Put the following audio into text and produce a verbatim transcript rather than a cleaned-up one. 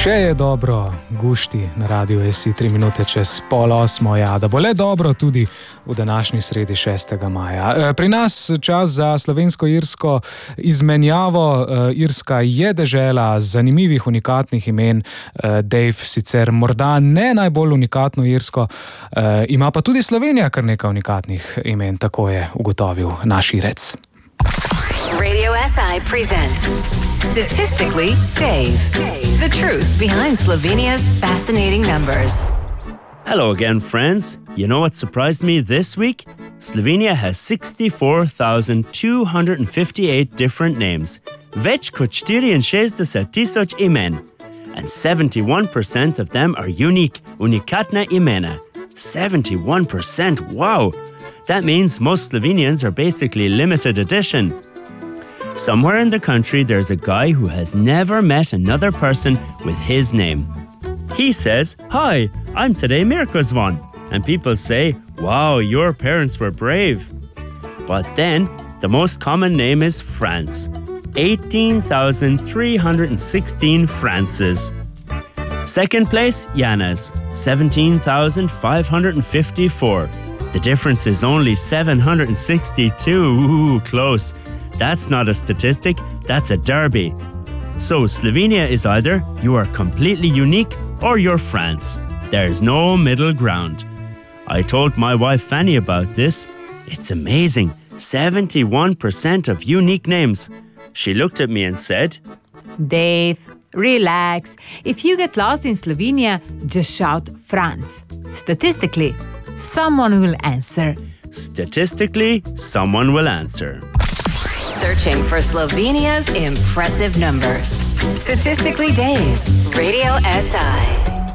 Še je dobro, gušti na radiju S I tri minute čez pol osmo, ja, da bo le dobro tudi v današnji sredi šestega maja. Pri nas čas za slovensko-irsko izmenjavo. Irska je dežela zanimivih, unikatnih imen. Dave sicer morda ne najbolj unikatno irsko, ima pa tudi Slovenija kar nekaj unikatnih imen, tako je ugotovil naš Irec. Radio S I presents Statistically Dave. The truth behind Slovenia's fascinating numbers. Hello again, friends. You know what surprised me this week? Slovenia has sixty-four thousand two hundred fifty-eight different names. Več kot štiriinšestdeset tisoč imen. And seventy-one percent of them are unique, unikatna imena. seventy-one percent, wow! That means most Slovenians are basically limited edition. Somewhere in the country, there's a guy who has never met another person with his name. He says, "Hi, I'm today Mirko Zvan." And people say, "Wow, your parents were brave." But then, the most common name is Franz. eighteen thousand three hundred sixteen Frances. Second place, Janas. seventeen thousand five hundred fifty-four. The difference is only seven hundred sixty-two. Ooh, close. That's not a statistic, that's a derby. So Slovenia is either you are completely unique or you're France. There's no middle ground. I told my wife Fanny about this. It's amazing. seventy-one percent of unique names. She looked at me and said, Dave, relax. If you get lost in Slovenia, just shout France. Statistically, someone will answer. Statistically, someone will answer. Searching for Slovenia's impressive numbers. Statistically Dave. Radio S I.